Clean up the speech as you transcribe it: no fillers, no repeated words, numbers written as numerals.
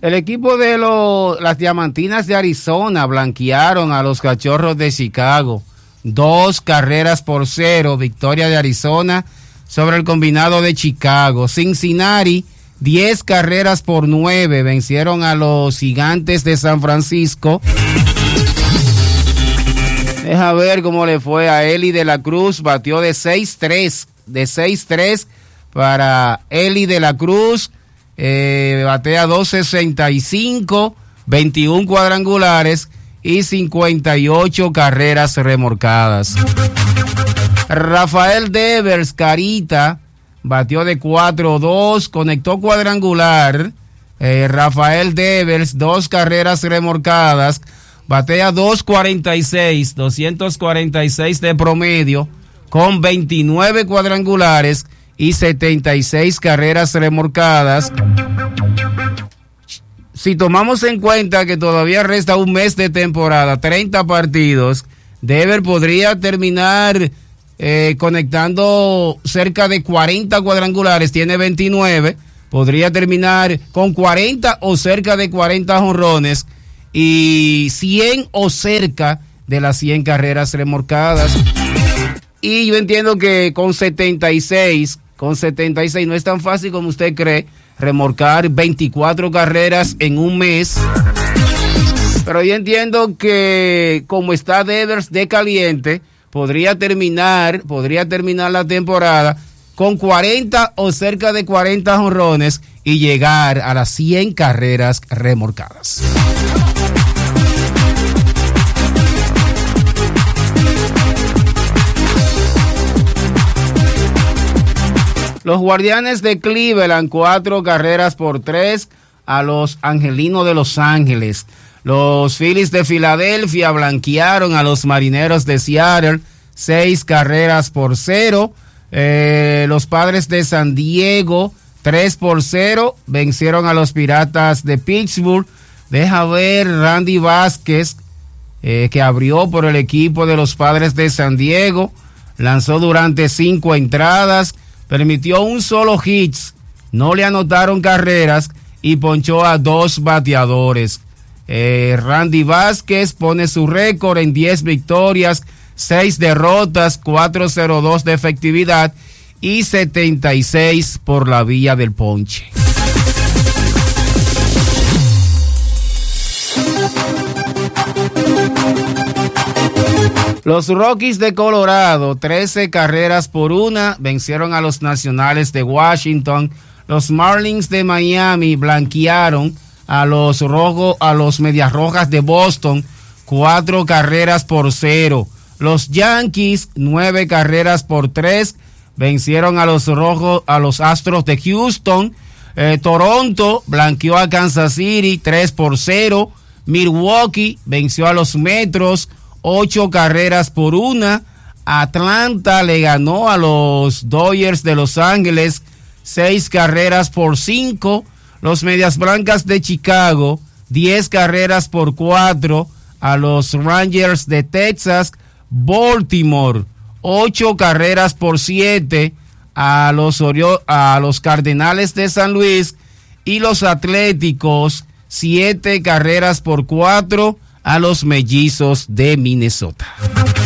El equipo de las Diamantinas de Arizona blanquearon a los Cachorros de Chicago. 2-0, victoria de Arizona sobre el combinado de Chicago. Cincinnati, 10-9, vencieron a los Gigantes de San Francisco. Deja ver cómo le fue a Eli de la Cruz, batió de 6-3 para Eli de la Cruz. Batea 2.65, 21 cuadrangulares y 58 carreras remolcadas. Rafael Devers, Carita, batió de 4-2, conectó cuadrangular. Rafael Devers, 2 carreras remolcadas, batea 2.46, 246 de promedio, con 29 cuadrangulares y 76 carreras remolcadas. Si tomamos en cuenta que todavía resta un mes de temporada, 30 partidos, Devers podría terminar conectando cerca de 40 cuadrangulares, tiene 29, podría terminar con 40 o cerca de 40 jonrones y 100 o cerca de las 100 carreras remolcadas. Y yo entiendo que con 76 no es tan fácil como usted cree, remolcar 24 carreras en un mes. Pero yo entiendo que como está Devers de caliente, podría terminar la temporada con 40 o cerca de 40 jonrones y llegar a las 100 carreras remolcadas. Los Guardianes de Cleveland, 4-3 a los Angelinos de Los Ángeles. Los Phillies de Filadelfia blanquearon a los Marineros de Seattle, 6-0. Los Padres de San Diego, 3-0, vencieron a los Piratas de Pittsburgh. Deja ver Randy Vázquez, que abrió por el equipo de los Padres de San Diego, lanzó durante 5 entradas, permitió un solo hit, no le anotaron carreras y ponchó a 2 bateadores. Randy Vázquez pone su récord en 10 victorias, 6 derrotas, 4.02 de efectividad y 76 por la vía del ponche. Los Rockies de Colorado, 13-1, vencieron a los Nacionales de Washington. Los Marlins de Miami blanquearon a los Medias Rojas de Boston, 4-0. Los Yankees, 9-3, vencieron a los Astros de Houston. Toronto blanqueó a Kansas City, 3-0. Milwaukee venció a los Metros, 8-1. Atlanta le ganó a los Dodgers de Los Ángeles, 6-5. Los Medias Blancas de Chicago, 10-4 a los Rangers de Texas. Baltimore, 8-7 a los Cardenales de San Luis. Y los Atléticos, 7-4 a los Mellizos de Minnesota.